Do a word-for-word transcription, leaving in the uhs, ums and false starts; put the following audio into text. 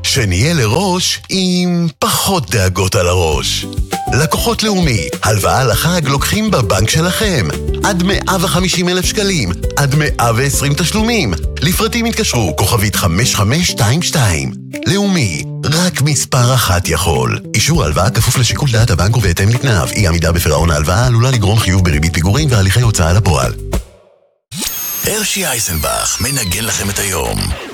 שנהיה לראש עם פחות דאגות על הראש. לקוחות לאומי, הלוואה לחג לוקחים בבנק שלכם. עד מאה וחמישים אלף שקלים, עד מאה ועשרים תשלומים. לפרטים התקשרו, כוכבית חמש חמש שתיים שתיים. לאומי, רק מספר אחת יכול. אישור ההלוואה כפוף לשיקול דעת הבנק ובהתאם לתנאיו. אי עמידה בפירעון ההלוואה עלולה לגרום חיוב בריבית פיגורים והליכי הוצאה לפועל. הרשי אייזנבך מנגן לכם את היום.